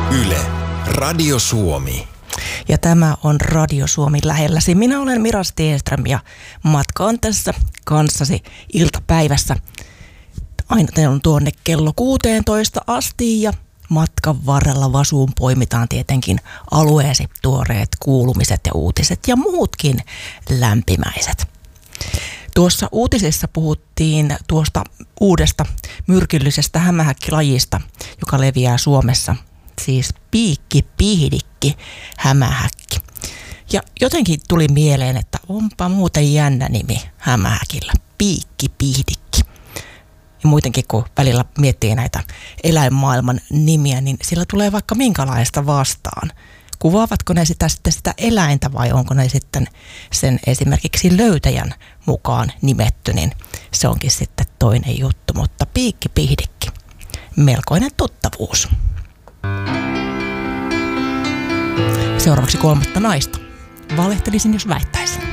Yle, Radio Suomi. Ja tämä on Radio Suomi lähelläsi. Minä olen Mira Stenström ja matka on tässä kanssasi iltapäivässä. Aina on tuonne kello 16 asti ja matkan varrella vasuun poimitaan tietenkin alueesi tuoreet kuulumiset ja uutiset ja muutkin lämpimäiset. Tuossa uutisissa puhuttiin tuosta uudesta myrkyllisestä hämähäkkilajista, joka leviää Suomessa. Siis piikkipihdikki hämähäkki. Ja jotenkin tuli mieleen, että onpa muuten jännä nimi hämähäkillä. Piikkipihdikki. Ja muutenkin kun välillä miettii näitä eläinmaailman nimiä, niin sillä tulee vaikka minkälaista vastaan. Kuvaavatko ne sitä eläintä vai onko ne sitten sen esimerkiksi löytäjän mukaan nimetty, niin se onkin sitten toinen juttu. Mutta piikkipihdikki, melkoinen tuttavuus. Seuraavaksi 3 naista. Valehtelisin, jos väittäisin.